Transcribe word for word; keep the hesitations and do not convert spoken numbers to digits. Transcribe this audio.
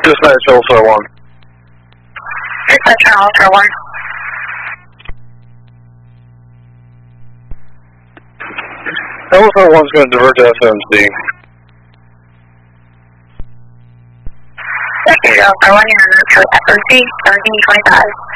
dispatch Alpha one. Dispatch Alpha one. Alpha one's going to divert to S M C. Second Alpha one, you're on route to S O C, seventeen twenty-five.